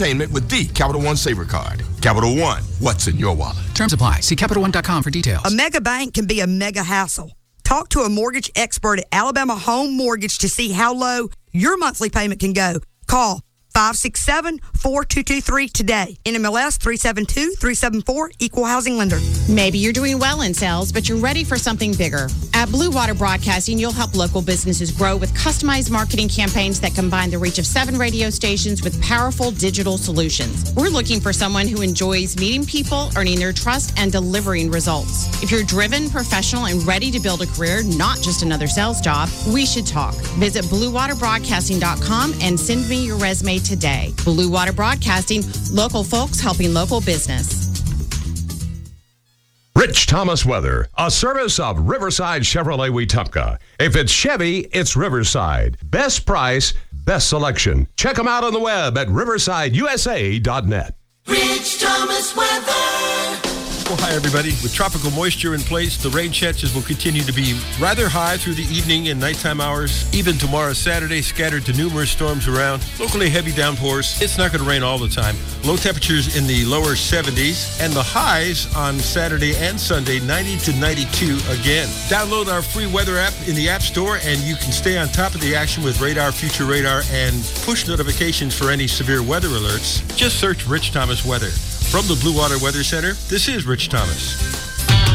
entertainment with the Capital One Saver Card. Capital One, what's in your wallet? Terms apply. See CapitalOne.com for details. A mega bank can be a mega hassle. Talk to a mortgage expert at Alabama Home Mortgage to see how low your monthly payment can go. Call 567-4223 today. NMLS 372374, Equal Housing Lender. Maybe you're doing well in sales, but you're ready for something bigger. At Blue Water Broadcasting, you'll help local businesses grow with customized marketing campaigns that combine the reach of 7 radio stations with powerful digital solutions. We're looking for someone who enjoys meeting people, earning their trust, and delivering results. If you're driven, professional, and ready to build a career, not just another sales job, we should talk. Visit BlueWaterBroadcasting.com and send me your resume today. Blue Water Broadcasting, local folks helping local business. Rich Thomas Weather, a service of Riverside Chevrolet Wetumpka. If it's Chevy, it's Riverside. Best price, best selection. Check them out on the web at riversideusa.net. Rich Thomas Weather. Well, hi, everybody. With tropical moisture in place, the rain chances will continue to be rather high through the evening and nighttime hours. Even tomorrow, Saturday, scattered to numerous storms around. Locally heavy downpours. It's not going to rain all the time. Low temperatures in the lower 70s. And the highs on Saturday and Sunday, 90 to 92 again. Download our free weather app in the App Store, and you can stay on top of the action with Radar, Future Radar, and push notifications for any severe weather alerts. Just search Rich Thomas Weather. From the Blue Water Weather Center, this is Rich Thomas.